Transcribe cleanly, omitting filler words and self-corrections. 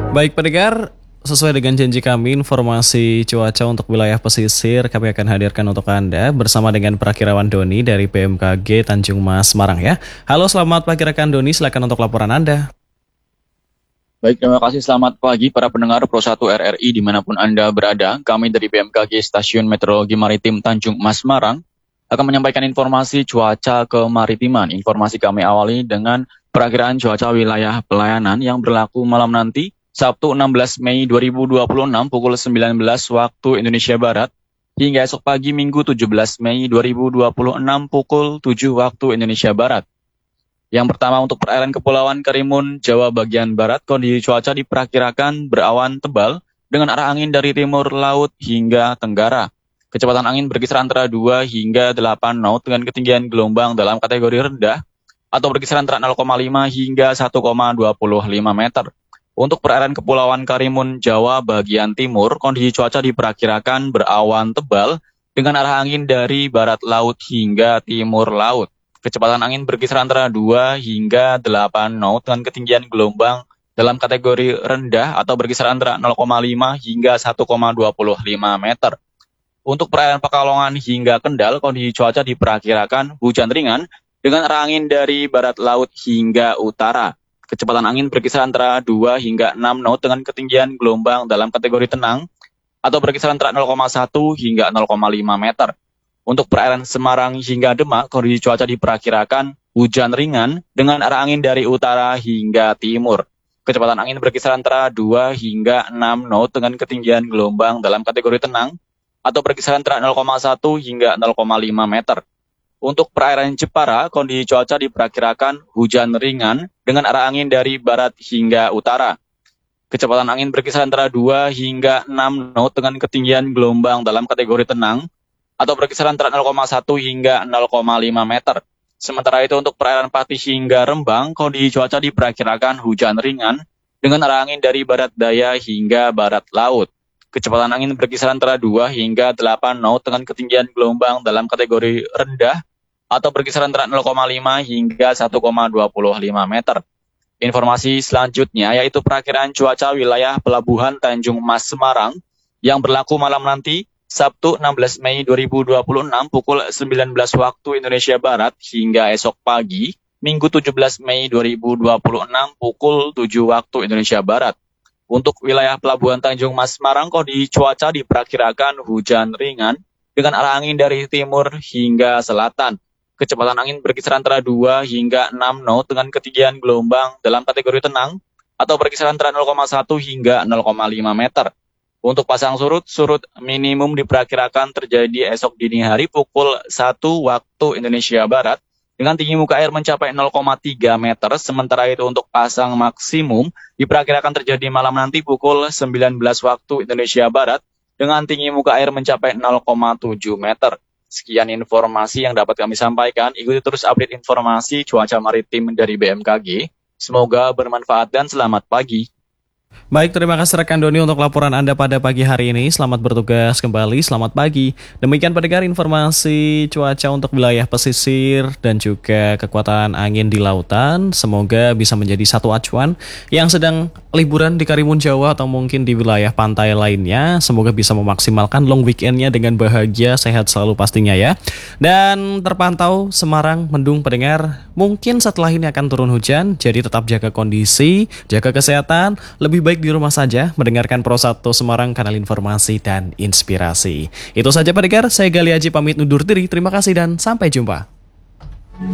Baik pendengar, sesuai dengan janji kami, informasi cuaca untuk wilayah pesisir kami akan hadirkan untuk Anda bersama dengan Prakirawan Doni dari BMKG Tanjung Mas Semarang ya. Halo, selamat pagi rekan Doni, silakan untuk laporan Anda. Baik, terima kasih. Selamat pagi para pendengar Pro 1 RRI dimanapun Anda berada. Kami dari BMKG Stasiun Meteorologi Maritim Tanjung Mas Semarang akan menyampaikan informasi cuaca kemaritiman. Informasi kami awali dengan perakiraan cuaca wilayah pelayanan yang berlaku malam nanti, Sabtu 16 Mei 2026 pukul 19 waktu Indonesia Barat, hingga esok pagi Minggu 17 Mei 2026 pukul 7 waktu Indonesia Barat. Yang pertama untuk perairan Kepulauan Karimun, Jawa bagian barat, kondisi cuaca diperkirakan berawan tebal dengan arah angin dari timur laut hingga tenggara. Kecepatan angin berkisar antara 2 hingga 8 knot dengan ketinggian gelombang dalam kategori rendah atau berkisar antara 0,5 hingga 1,25 meter. Untuk perairan Kepulauan Karimun, Jawa bagian timur, kondisi cuaca diperkirakan berawan tebal dengan arah angin dari barat laut hingga timur laut. Kecepatan angin berkisar antara 2 hingga 8 knot dengan ketinggian gelombang dalam kategori rendah atau berkisar antara 0,5 hingga 1,25 meter. Untuk perairan Pekalongan hingga Kendal, kondisi cuaca diperkirakan hujan ringan dengan arah angin dari barat laut hingga utara. Kecepatan angin berkisar antara 2 hingga 6 knot dengan ketinggian gelombang dalam kategori tenang atau berkisar antara 0,1 hingga 0,5 meter. Untuk perairan Semarang hingga Demak, kondisi cuaca diperkirakan hujan ringan dengan arah angin dari utara hingga timur. Kecepatan angin berkisar antara 2 hingga 6 knot dengan ketinggian gelombang dalam kategori tenang atau berkisar antara 0,1 hingga 0,5 meter. Untuk perairan Jepara, kondisi cuaca diperkirakan hujan ringan dengan arah angin dari barat hingga utara. Kecepatan angin berkisar antara 2 hingga 6 knot dengan ketinggian gelombang dalam kategori tenang atau berkisar antara 0,1 hingga 0,5 meter. Sementara itu untuk perairan Pati hingga Rembang, kondisi cuaca diperkirakan hujan ringan dengan arah angin dari barat daya hingga barat laut. Kecepatan angin berkisar antara 2 hingga 8 knot dengan ketinggian gelombang dalam kategori rendah atau berkisar antara 0,5 hingga 1,25 meter. Informasi selanjutnya yaitu perakiraan cuaca wilayah Pelabuhan Tanjung Mas Semarang yang berlaku malam nanti, Sabtu 16 Mei 2026 pukul 19 waktu Indonesia Barat hingga esok pagi, Minggu 17 Mei 2026 pukul 7 waktu Indonesia Barat. Untuk wilayah Pelabuhan Tanjung Mas Semarang, kondisi cuaca diperkirakan hujan ringan dengan arah angin dari timur hingga selatan. Kecepatan angin berkisar antara 2 hingga 6 knot dengan ketinggian gelombang dalam kategori tenang atau berkisar antara 0,1 hingga 0,5 meter. Untuk pasang surut, surut minimum diperkirakan terjadi esok dini hari pukul 1 waktu Indonesia Barat dengan tinggi muka air mencapai 0,3 meter. Sementara itu untuk pasang maksimum diperkirakan terjadi malam nanti pukul 19 waktu Indonesia Barat dengan tinggi muka air mencapai 0,7 meter. Sekian informasi yang dapat kami sampaikan. Ikuti terus update informasi cuaca maritim dari BMKG. Semoga bermanfaat dan selamat pagi. Baik, terima kasih rekan Doni untuk laporan Anda pada pagi hari ini. Selamat bertugas kembali, selamat pagi. Demikian pendengar informasi cuaca untuk wilayah pesisir dan juga kekuatan angin di lautan. Semoga bisa menjadi satu acuan yang sedang liburan di Karimun Jawa atau mungkin di wilayah pantai lainnya. Semoga bisa memaksimalkan long weekendnya dengan bahagia, sehat selalu pastinya ya. Dan terpantau Semarang mendung pendengar. Mungkin setelah ini akan turun hujan, jadi tetap jaga kondisi, jaga kesehatan. Lebih baik di rumah saja mendengarkan Pro 1 Semarang, kanal informasi dan inspirasi. Itu saja pendengar, saya Gali Aji pamit undur diri. Terima kasih dan sampai jumpa.